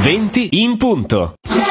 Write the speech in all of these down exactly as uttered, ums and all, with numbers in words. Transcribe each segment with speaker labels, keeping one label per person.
Speaker 1: venti in punto.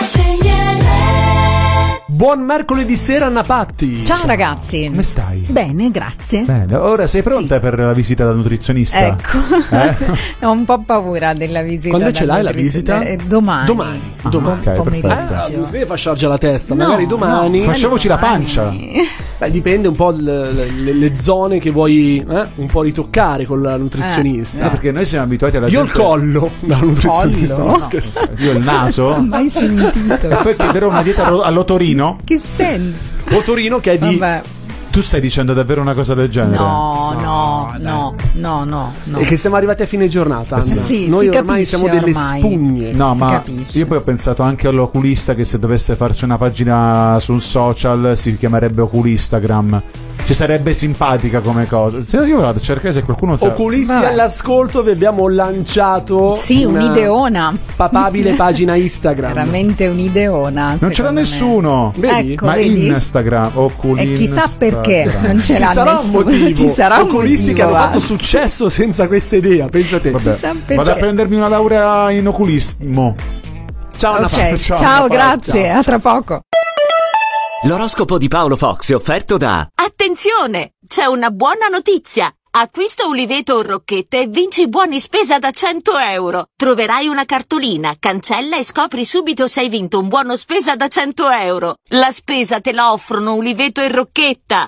Speaker 2: Buon mercoledì sera, Anna Patti.
Speaker 3: Ciao ragazzi.
Speaker 4: Come stai?
Speaker 3: Bene, grazie.
Speaker 4: Bene, ora sei pronta
Speaker 3: Sì.
Speaker 4: per la visita dal nutrizionista?
Speaker 3: Ecco,
Speaker 4: Eh?
Speaker 3: ho un po' paura della visita.
Speaker 2: Quando ce l'hai la
Speaker 3: visita?
Speaker 2: visita?
Speaker 3: Eh, domani.
Speaker 2: Domani.
Speaker 3: Ah,
Speaker 2: Domani.
Speaker 4: Ok,
Speaker 3: pomeriggio.
Speaker 4: perfetto.
Speaker 2: Ah, non si deve fasciarci la testa,
Speaker 3: No,
Speaker 2: magari domani.
Speaker 3: no,
Speaker 4: Facciamoci la
Speaker 3: domani.
Speaker 4: pancia.
Speaker 2: Beh, dipende un po' le, le- le zone che vuoi eh, un po' ritoccare con la nutrizionista.
Speaker 4: Ah, perché noi siamo abituati alla
Speaker 2: Io il
Speaker 4: gente...
Speaker 2: collo dal nutrizionista.
Speaker 3: collo?
Speaker 2: non scherzo.
Speaker 4: Io il naso.
Speaker 3: Mai sentito.
Speaker 4: E poi chiederò una dieta allo- all'otorino.
Speaker 3: Che senso?
Speaker 2: Otorino che è di
Speaker 3: Vabbè.
Speaker 4: Tu stai dicendo davvero una cosa del genere?
Speaker 3: No, no, no, no, no, no.
Speaker 2: E che siamo arrivati a fine giornata, Anna.
Speaker 3: Sì,
Speaker 2: Noi
Speaker 3: si
Speaker 2: ormai
Speaker 3: capisce
Speaker 2: siamo delle
Speaker 3: ormai.
Speaker 2: spugne.
Speaker 4: No,
Speaker 3: Si
Speaker 4: ma
Speaker 3: capisce.
Speaker 4: io poi ho pensato anche all'oculista che se dovesse farci una pagina sul social si chiamerebbe Oculistagram. Ci sarebbe simpatica come cosa. Se io vado a cercare se qualcuno sa.
Speaker 2: Oculisti
Speaker 3: Vabbè.
Speaker 2: all'ascolto, vi abbiamo lanciato
Speaker 3: Sì,
Speaker 2: una
Speaker 3: un'ideona.
Speaker 2: papabile pagina Instagram.
Speaker 3: Veramente un'ideona.
Speaker 4: Non ce l'ha
Speaker 3: secondo me.
Speaker 4: nessuno.
Speaker 2: Vedi?
Speaker 3: Ecco,
Speaker 4: Ma
Speaker 3: vedi?
Speaker 4: Instagram, Oculin
Speaker 3: E chissà perché
Speaker 4: Instagram.
Speaker 3: non ce
Speaker 2: Ci
Speaker 3: l'ha
Speaker 2: sarà un
Speaker 3: nessuno.
Speaker 2: motivo.
Speaker 3: Ci sarà un
Speaker 2: Oculisti
Speaker 3: motivo,
Speaker 2: che hanno
Speaker 3: va.
Speaker 2: fatto successo senza questa idea, pensa te.
Speaker 4: Vabbè,
Speaker 3: Chissà perché.
Speaker 4: vado a prendermi una laurea in oculismo.
Speaker 2: Ciao Anna
Speaker 3: Ok,
Speaker 2: Patti.
Speaker 3: ciao,
Speaker 4: Ciao,
Speaker 3: grazie,
Speaker 2: ciao.
Speaker 3: a tra poco.
Speaker 1: L'oroscopo di Paolo Fox è offerto da
Speaker 5: Attenzione! C'è una buona notizia! Acquista Uliveto o Rocchette e vinci buoni spesa da cento euro. Troverai una cartolina, cancella e scopri subito se hai vinto un buono spesa da cento euro. La spesa te la offrono Uliveto e Rocchetta.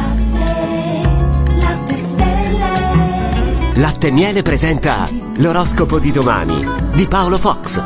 Speaker 1: Latte e Miele presenta l'oroscopo di domani di Paolo Fox.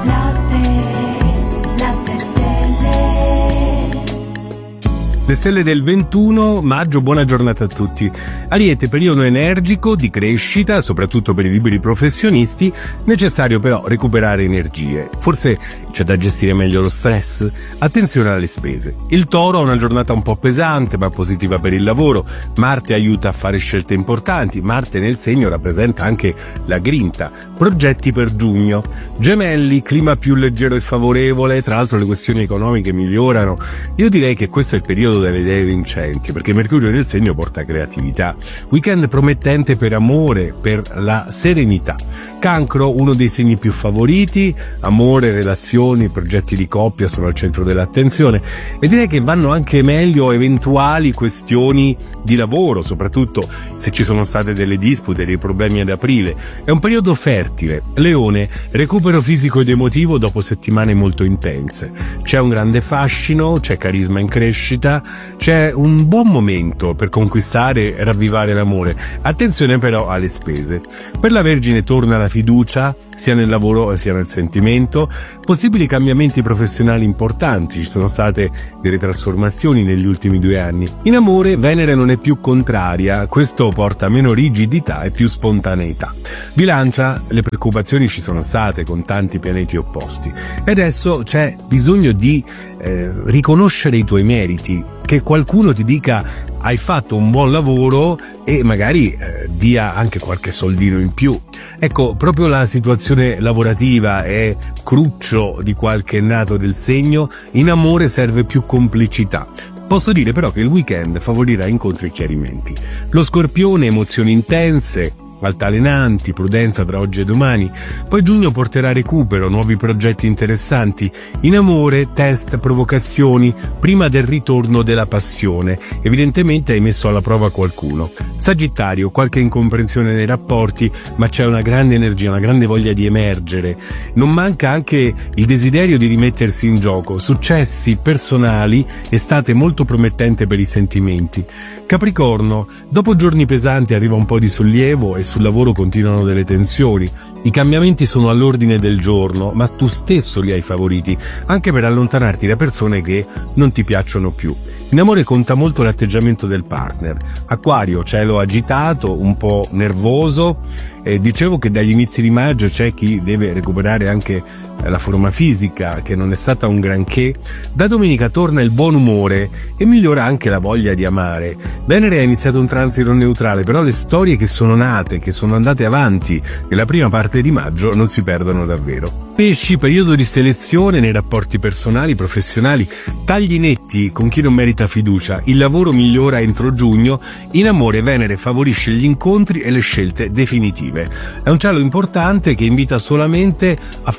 Speaker 6: Le stelle del ventuno maggio, buona giornata a tutti. Ariete, periodo energico, di crescita, soprattutto per i liberi professionisti, necessario però recuperare energie. Forse c'è da gestire meglio lo stress. Attenzione alle spese. Il Toro ha una giornata un po' pesante, ma positiva per il lavoro. Marte aiuta a fare scelte importanti. Marte nel segno rappresenta anche la grinta. Progetti per giugno. Gemelli, clima più leggero e favorevole, tra l'altro le questioni economiche migliorano. Io direi che questo è il periodo delle idee vincenti, perché Mercurio nel segno porta creatività. Weekend promettente per amore, per la serenità. Cancro, uno dei segni più favoriti, amore, relazioni, progetti di coppia sono al centro dell'attenzione e direi che vanno anche meglio eventuali questioni di lavoro, soprattutto se ci sono state delle dispute, dei problemi ad aprile. È un periodo fertile. Leone, recupero fisico ed emotivo dopo settimane molto intense. C'è un grande fascino, c'è carisma in crescita, c'è un buon momento per conquistare e ravvivare l'amore. Attenzione però alle spese. Per la Vergine torna la fiducia, sia nel lavoro sia nel sentimento. Possibili cambiamenti professionali importanti, ci sono state delle trasformazioni negli ultimi due anni. In amore Venere non è più contraria, questo porta meno rigidità e più spontaneità. Bilancia, le preoccupazioni ci sono state con tanti pianeti opposti e adesso c'è bisogno di eh, riconoscere i tuoi meriti, che qualcuno ti dica hai fatto un buon lavoro e magari eh, dia anche qualche soldino in più. Ecco, proprio la situazione lavorativa è cruccio di qualche nato del segno, in amore serve più complicità. Posso dire però che il weekend favorirà incontri e chiarimenti. Lo Scorpione, emozioni intense, altalenanti, prudenza tra oggi e domani. Poi giugno porterà recupero, nuovi progetti interessanti. In amore, test, provocazioni, prima del ritorno della passione. Evidentemente hai messo alla prova qualcuno. Sagittario, qualche incomprensione nei rapporti, ma c'è una grande energia, una grande voglia di emergere. Non manca anche il desiderio di rimettersi in gioco. Successi personali, estate molto promettente per i sentimenti. Capricorno, dopo giorni pesanti arriva un po' di sollievo e sul lavoro continuano delle tensioni. I cambiamenti sono all'ordine del giorno, ma tu stesso li hai favoriti, anche per allontanarti da persone che non ti piacciono più. In amore conta molto l'atteggiamento del partner. Acquario, cielo agitato, un po' nervoso. Eh, dicevo che dagli inizi di maggio c'è chi deve recuperare anche la forma fisica, che non è stata un granché. Da domenica torna il buon umore e migliora anche la voglia di amare. Venere ha iniziato un transito neutrale, però le storie che sono nate, che sono andate avanti nella prima parte di maggio non si perdono davvero. Pesci, periodo di selezione nei rapporti personali, professionali, tagli netti con chi non merita fiducia, il lavoro migliora entro giugno, in amore Venere favorisce gli incontri e le scelte definitive. È un cielo importante che invita solamente a farsi avanti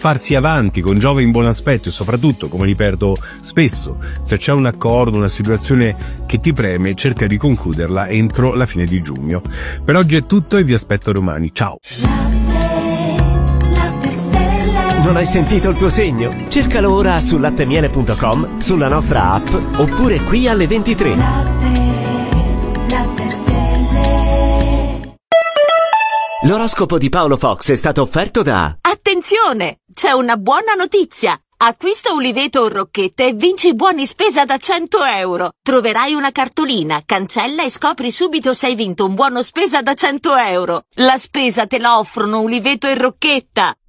Speaker 6: avanti con Giove in buon aspetto e soprattutto, come ripeto spesso, se c'è un accordo, una situazione che ti preme, cerca di concluderla entro la fine di giugno. Per oggi è tutto e vi aspetto domani. Ciao!
Speaker 1: Non hai sentito il tuo segno? Cercalo ora su lattemiele punto com, sulla nostra app oppure qui alle ventitré. L'oroscopo di Paolo Fox è stato offerto da...
Speaker 5: Attenzione! C'è una buona notizia! Acquista Uliveto o Rocchette e vinci buoni spesa da cento euro. Troverai una cartolina, cancella e scopri subito se hai vinto un buono spesa da cento euro. La spesa te la offrono Uliveto e Rocchetta.